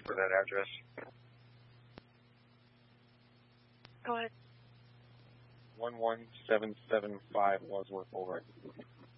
for that address. Go ahead. 11775 Wadsworth Boulevard.